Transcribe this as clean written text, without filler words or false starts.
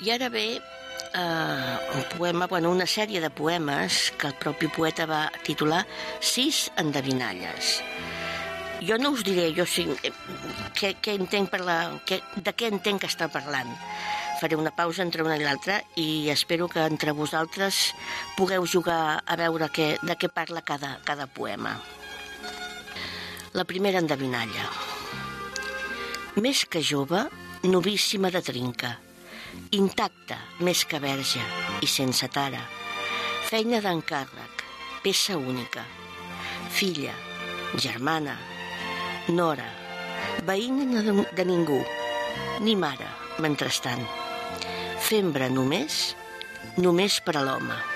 I ara ve un poema, una sèrie de poemes que el propi poeta va titular 6 endevinalles. Jo no us diré de què entenc que està parlant. Faré una pausa entre una i l'altra i espero que entre vosaltres pugueu jugar a veure de què parla cada poema. La primera endevinalla. Més que jove, novíssima de trinca, intacta més que verge i sense tara, feina d'encàrrec, peça única, filla, germana, nora, veïna de ningú, ni mare, mentrestant, fembra només per a l'home.